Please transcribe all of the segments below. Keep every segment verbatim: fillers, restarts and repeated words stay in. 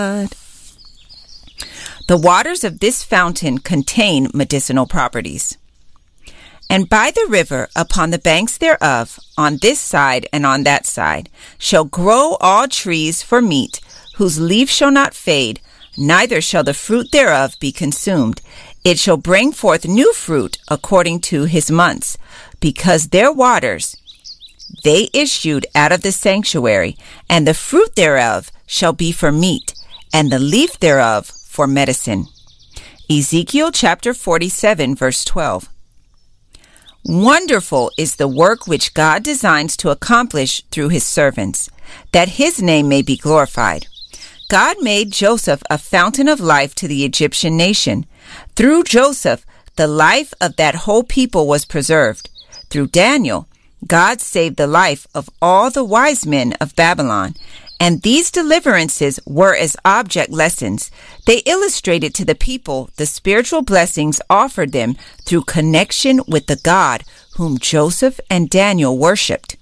The waters of this fountain contain medicinal properties. And by the river, upon the banks thereof, on this side and on that side, shall grow all trees for meat, whose leaf shall not fade, neither shall the fruit thereof be consumed. It shall bring forth new fruit according to his months, because their waters they issued out of the sanctuary, and the fruit thereof shall be for meat, and the leaf thereof for medicine. Ezekiel chapter forty-seven, verse twelve. Wonderful is the work which God designs to accomplish through his servants, that his name may be glorified. God made Joseph a fountain of life to the Egyptian nation. Through Joseph, the life of that whole people was preserved. Through Daniel, God saved the life of all the wise men of Babylon. And these deliverances were as object lessons. They illustrated to the people the spiritual blessings offered them through connection with the God whom Joseph and Daniel worshipped.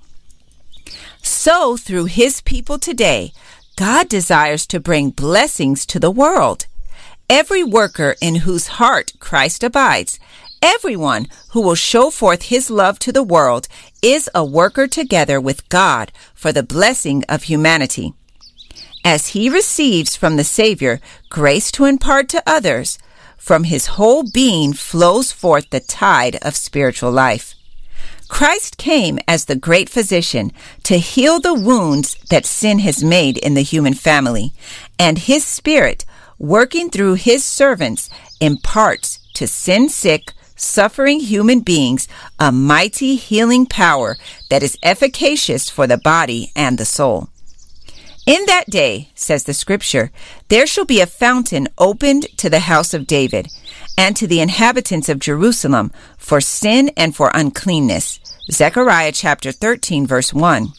So, through his people today, God desires to bring blessings to the world. Every worker in whose heart Christ abides, everyone who will show forth his love to the world, is a worker together with God for the blessing of humanity. As he receives from the Savior grace to impart to others, from his whole being flows forth the tide of spiritual life. Christ came as the great physician to heal the wounds that sin has made in the human family, and his Spirit, working through his servants, imparts to sin-sick, suffering human beings a mighty healing power that is efficacious for the body and the soul. In that day, says the scripture, there shall be a fountain opened to the house of David and to the inhabitants of Jerusalem for sin and for uncleanness. Zechariah chapter thirteen, verse one.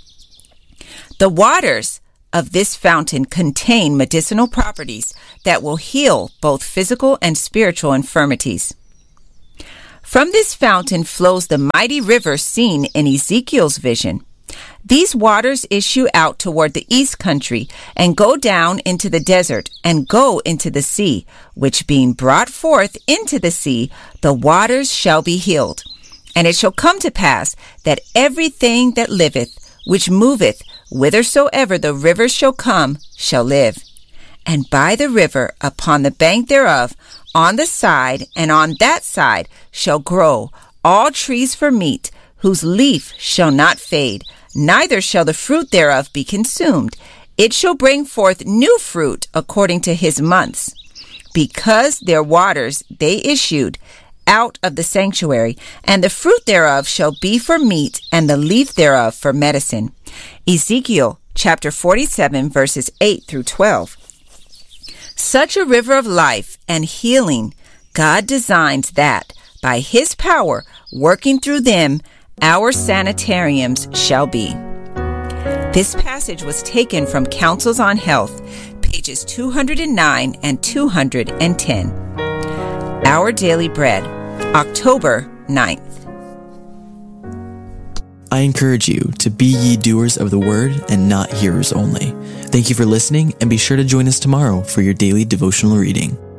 The waters of this fountain contain medicinal properties that will heal both physical and spiritual infirmities. From this fountain flows the mighty river seen in Ezekiel's vision. These waters issue out toward the east country and go down into the desert and go into the sea, which being brought forth into the sea, the waters shall be healed. And it shall come to pass that everything that liveth, which moveth, whithersoever the river shall come, shall live. And by the river, upon the bank thereof, on the side and on that side, shall grow all trees for meat, whose leaf shall not fade, neither shall the fruit thereof be consumed. It shall bring forth new fruit according to his months. Because their waters they issued out of the sanctuary, and the fruit thereof shall be for meat, and the leaf thereof for medicine. Ezekiel chapter forty-seven, verses eight through twelve. Such a river of life and healing, God designs that, by his power working through them, our sanitariums shall be. This passage was taken from Counsels on Health, pages two hundred nine and two hundred ten. Our Daily Bread, October ninth. I encourage you to be ye doers of the word and not hearers only. Thank you for listening, and be sure to join us tomorrow for your daily devotional reading.